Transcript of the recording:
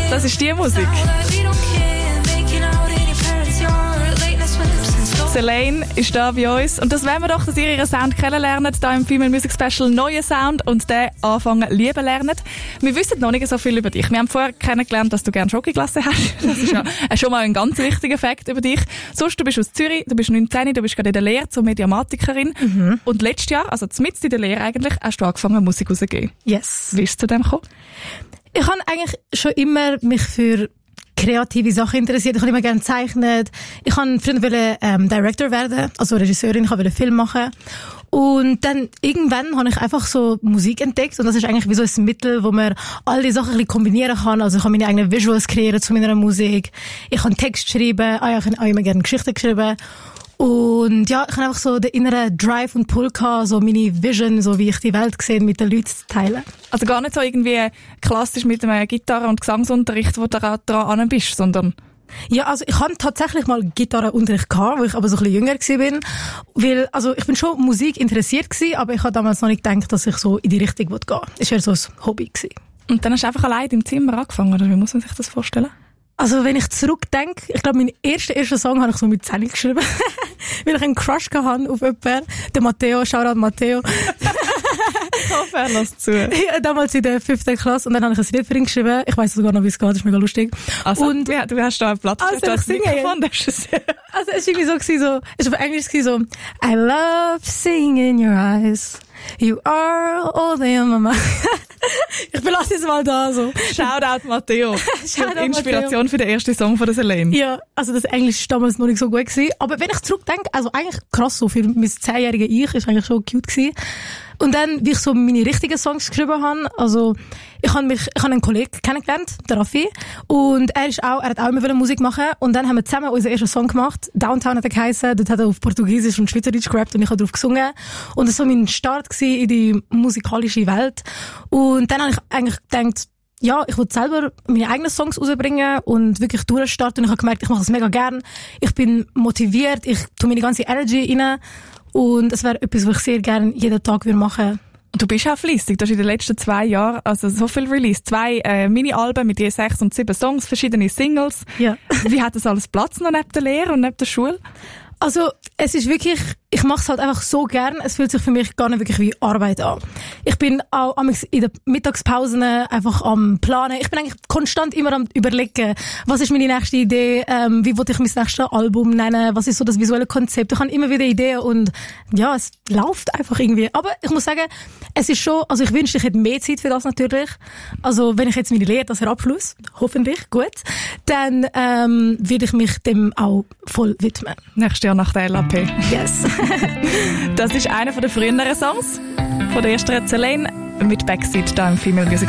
Das ist die Musik. Selene ist da bei uns. Und das wollen wir doch, dass ihr ihren Sound kennenlernt, hier im Female Music Special neuen Sound und den anfangen lieben lernen. Wir wissen noch nicht so viel über dich. Wir haben vorher kennengelernt, dass du gerne Schokoglasse hast. Das ist ja schon mal ein ganz wichtiger Fakt über dich. Sonst, du bist aus Zürich, du bist 19, du bist gerade in der Lehre zur Mediamatikerin. Mhm. Und letztes Jahr, also mitten in der Lehre eigentlich, hast du angefangen, Musik rauszugeben. Yes. Wie ist es zu dem gekommen? Ich habe eigentlich schon immer mich für kreative Sachen interessiert. Ich habe immer gerne gezeichnet. Ich wollte früher Director werden, also Regisseurin. Ich wollte Film machen. Und dann irgendwann habe ich einfach so Musik entdeckt und das ist eigentlich wie so ein Mittel, wo man all die Sachen ein bisschen kombinieren kann. Also ich kann meine eigenen Visuals kreieren zu meiner Musik. Ich kann Text schreiben. Ich habe auch immer gerne Geschichten geschrieben. Und ja, ich habe einfach so den inneren Drive und Pull gehabt, so meine Vision, so wie ich die Welt sehe, mit den Leuten zu teilen. Also gar nicht so irgendwie klassisch mit einem Gitarre- und Gesangsunterricht, wo du dran bist, sondern... Ja, also ich hatte tatsächlich mal Gitarrenunterricht gehabt, wo ich aber so ein bisschen jünger war. Weil, also ich bin schon Musik interessiert gewesen, aber ich habe damals noch nicht gedacht, dass ich so in die Richtung gehen will. Es war eher so ein Hobby gewesen. Und dann hast du einfach allein im Zimmer angefangen, oder wie muss man sich das vorstellen? Also wenn ich zurückdenke, ich glaube, meinen ersten Song habe ich so mit 10 geschrieben. Weil ich einen Crush hatte auf jemanden. Der Matteo, Shoutout Matteo. Ich hoffe, er lässt zu. Ja, damals in der 5. Klasse. Und dann habe ich ein Lied für ihn geschrieben. Ich weiss sogar noch, wie es geht. Das ist mega lustig. Also, und du hast da einen Platz. Also, ich singe jetzt. Also, es war irgendwie so, es war auf Englisch so, I love seeing in your eyes. You are all the Mama. Ich belasse es mal da, so. Shoutout Matteo. Shoutout Inspiration Matteo für den ersten Song von der Selene. Ja, also das Englisch war damals noch nicht so gut gewesen. Aber wenn ich zurückdenke, also eigentlich krass so, für mein 10-jähriges Ich, ist eigentlich schon cute gewesen. Und dann, wie ich so meine richtigen Songs geschrieben habe, also, ich habe einen Kollegen kennengelernt, der Raffi, und er hat auch immer Musik machen, und dann haben wir zusammen unseren ersten Song gemacht, Downtown hat er geheissen, dort hat er auf Portugiesisch und Schweizerdeutsch gerappt und ich habe drauf gesungen, und das war so mein Start gewesen in die musikalische Welt. Und dann habe ich eigentlich gedacht, ja, ich will selber meine eigenen Songs rausbringen und wirklich durchstarten, und ich habe gemerkt, ich mache das mega gern, ich bin motiviert, ich tue meine ganze Energy rein. Und es wäre etwas, was ich sehr gerne jeden Tag machen würde. Du bist auch fleissig. Du hast in den letzten 2 Jahren also so viel Release. 2 Mini-Alben mit je 6 und 7 Songs, verschiedene Singles. Ja. Wie hat das alles Platz noch neben der Lehre und neben der Schule? Also, es ist wirklich, ich mache es halt einfach so gern. Es fühlt sich für mich gar nicht wirklich wie Arbeit an. Ich bin auch in den Mittagspausen einfach am Planen. Ich bin eigentlich konstant immer am Überlegen, was ist meine nächste Idee, wie will ich mein nächstes Album nennen, was ist so das visuelle Konzept. Ich habe immer wieder Ideen und ja, es läuft einfach irgendwie. Aber ich muss sagen, es ist schon, also ich wünschte, ich hätte mehr Zeit für das natürlich. Also wenn ich jetzt meine Lehre, das Abschluss, hoffentlich, gut, dann würde ich mich dem auch voll widmen. Nächstes Jahr nach der LAP. Yes. Das ist einer der früheren Songs von der ersten Selene mit Backseat da im Female Music